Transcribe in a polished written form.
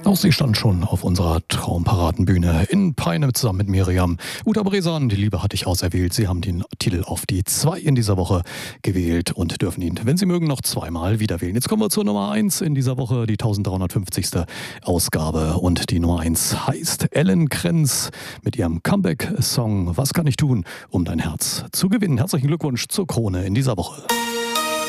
Auch sie stand schon auf unserer Traumparadenbühne in Peine zusammen mit Miriam. Uta Bresan, die Liebe hatte ich auserwählt. Sie haben den Titel auf die 2 in dieser Woche gewählt und dürfen ihn, wenn Sie mögen, noch zweimal wieder wählen. Jetzt kommen wir zur Nummer 1 in dieser Woche, die 1350. Ausgabe. Und die Nummer 1 heißt Ellen Krenz mit ihrem Comeback-Song Was kann ich tun, um dein Herz zu gewinnen. Herzlichen Glückwunsch zur Krone in dieser Woche.